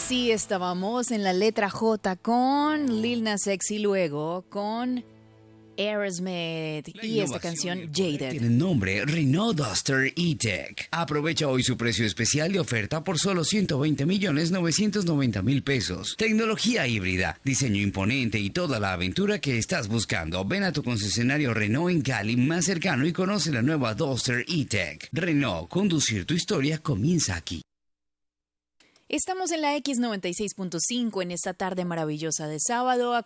Así estábamos en la letra J con Lil Nas X y luego con Aerosmith y esta canción Jaded. Tiene nombre Renault Duster E-Tech. Aprovecha hoy su precio especial de oferta por solo 120.990.000 pesos. Tecnología híbrida, diseño imponente y toda la aventura que estás buscando. Ven a tu concesionario Renault en Cali más cercano y conoce la nueva Duster E-Tech. Renault, conducir tu historia comienza aquí. Estamos en la X96.5 en esta tarde maravillosa de sábado.